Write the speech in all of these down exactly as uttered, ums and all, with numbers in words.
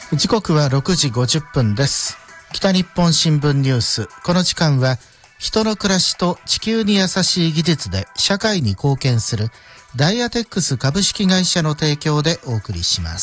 時刻はろくじごじゅっぷんです。北日本新聞ニュース。この時間は人の暮らしと地球に優しい技術で社会に貢献するダイアテックス株式会社の提供でお送りします。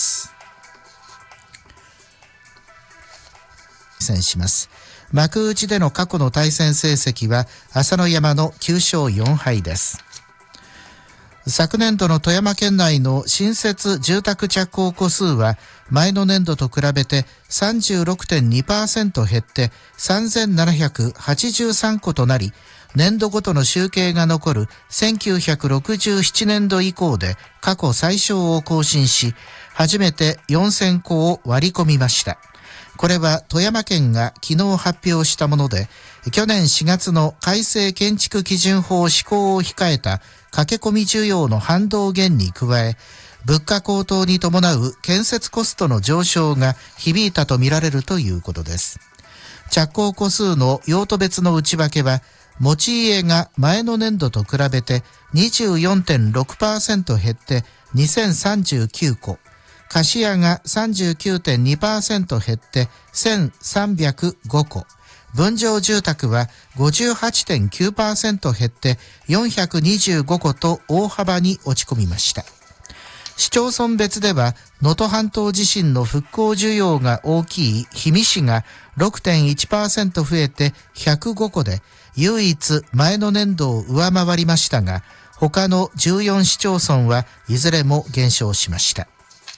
戦します。幕内での過去の対戦成績は朝乃山のきゅうしょうよんはいです。昨年度の富山県内の新設住宅着工戸数は前の年度と比べて さんじゅうろくてんにパーセント 減ってさんぜんななひゃくはちじゅうさんことなり、年度ごとの集計が残るせんきゅうひゃくろくじゅうななねんど以降で過去最少を更新し、初めてよんせんこを割り込みました。これは富山県が昨日発表したもので、去年しがつの改正建築基準法施行を控えた駆け込み需要の反動減に加え、物価高騰に伴う建設コストの上昇が響いたとみられるということです。着工戸数の用途別の内訳は、持ち家が前の年度と比べて にじゅうよんてんろくパーセント 減ってにせんさんじゅうきゅうこ、貸家が さんじゅうきゅうてんにパーセント 減ってせんさんびゃくごこ、分譲住宅は ごじゅうはちてんきゅうパーセント 減ってよんひゃくにじゅうごこと大幅に落ち込みました。市町村別では能登半島地震の復興需要が大きい氷見市が ろくてんいちパーセント 増えてひゃくごこで唯一前の年度を上回りましたが、他のじゅうよん市町村はいずれも減少しました。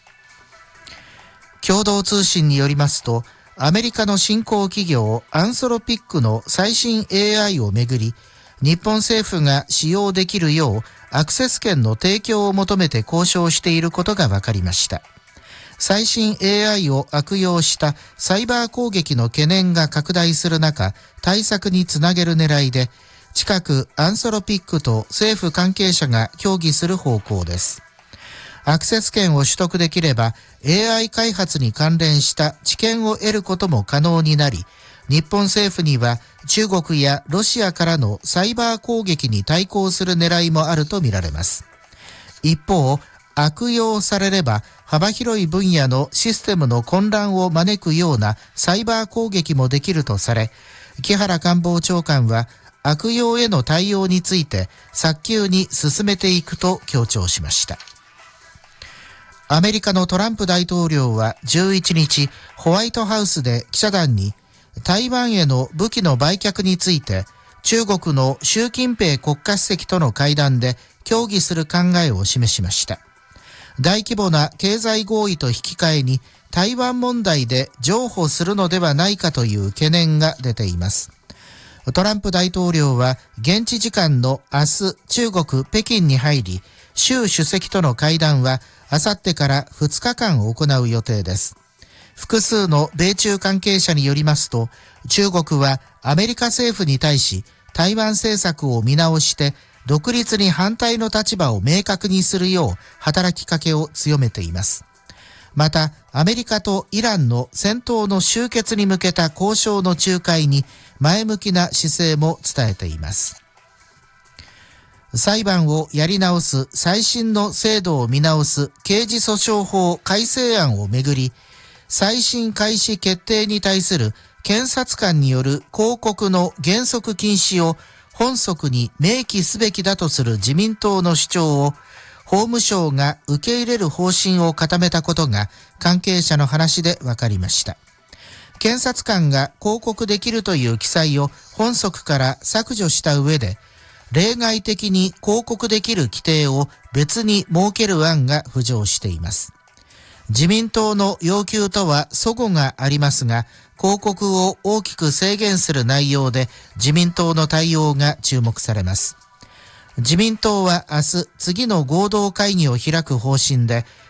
共同通信によりますと、アメリカの新興企業アンソロピックの最新 エーアイ をめぐり、日本政府が使用できるようアクセス権の提供を求めて交渉していることが分かりました。最新 エーアイ を悪用したサイバー攻撃の懸念が拡大する中、対策につなげる狙いで、近くアンソロピックと政府関係者が協議する方向です。アクセス権を取得できれば エーアイ 開発に関連した知見を得ることも可能になり、日本政府には中国やロシアからのサイバー攻撃に対抗する狙いもあるとみられます。一方、悪用されれば幅広い分野のシステムの混乱を招くようなサイバー攻撃もできるとされ、木原官房長官は悪用への対応について早急に進めていくと強調しました。アメリカのトランプ大統領はじゅういちにち、ホワイトハウスで記者団に台湾への武器の売却について中国の習近平国家主席との会談で協議する考えを示しました。大規模な経済合意と引き換えに台湾問題で譲歩するのではないかという懸念が出ています。トランプ大統領は現地時間の明日、中国北京に入り、習主席との会談はあさってからふつかかん行う予定です。複数の米中関係者によりますと、中国はアメリカ政府に対し台湾政策を見直して独立に反対の立場を明確にするよう働きかけを強めています。また、アメリカとイランの戦闘の終結に向けた交渉の仲介に前向きな姿勢も伝えています。裁判をやり直す最新の制度を見直す刑事訴訟法改正案をめぐり、再審開始決定に対する検察官による広告の原則禁止を本則に明記すべきだとする自民党の主張を法務省が受け入れる方針を固めたことが関係者の話で分かりました。検察官が広告できるという記載を本則から削除した上で、例外的に広告できる規定を別に設ける案が浮上しています。自民党の要求とは齟齬がありますが、広告を大きく制限する内容で自民党の対応が注目されます。自民党は明日、次の合同会議を開く方針で、